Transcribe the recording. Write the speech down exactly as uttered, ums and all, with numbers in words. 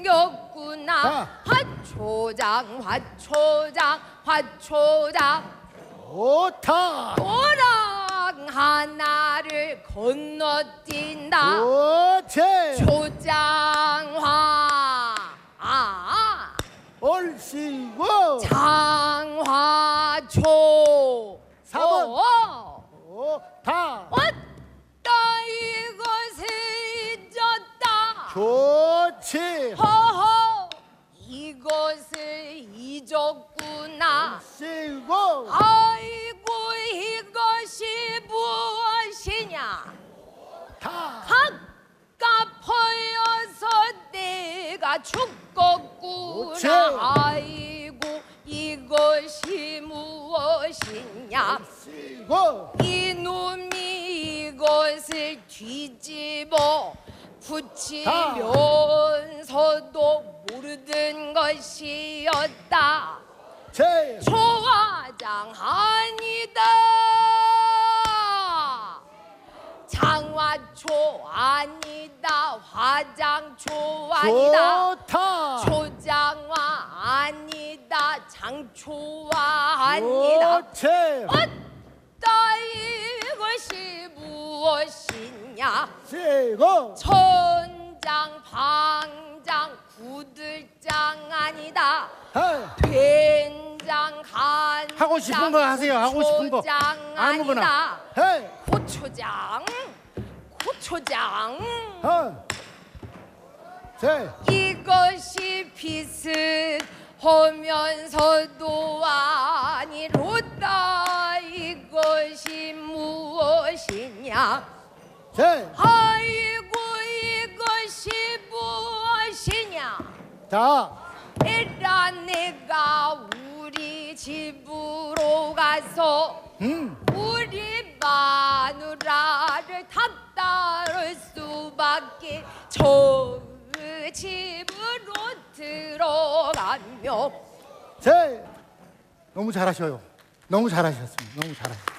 생겼구나. 아. 화초장 화초장 화초장 좋다. 도랑 하나를 건너뛴다. 그렇지. 초장화 아 얼씨구. 장화초 사 번. 어, 좋다. 어따 이것을 잊었다. 좋지. 허허 이것을 잊었구나. 얼씨구. 아이고 이것이 무엇이냐. 다. 가까워서 내가 죽겠구나. 그렇지. 아이고 이것이 무엇이냐. 얼씨구. 이놈이 이것을 뒤집어 붙이면서도 모르던 것이었다. 제. 초화장 아니다. 장화초 아니다. 화장초 아니다. 좋다. 초장화 아니다. 장초화 아니다. 그렇지. 어따 이것이 무엇이냐. 얼씨구. 천장 방장 구들장 아니다. 헤이. 된장 간장 하고 싶은 거 하세요. 하고 싶은 거. 고추장 아무거나. 아니다. 헤이. 고초장 고초장 어. 제. 이것이 비슷하면서도 아니로다. 이것이 무엇이냐. 제. 아이고 이것이 무엇이냐. 자. 에라 내가 우리 집으로 가서 음. 우리 마누라를 탑다를 수밖에 저 집으로 들어가며. 제. 너무 잘하셔요. 너무 잘하셨습니다. 너무 잘하셨어요.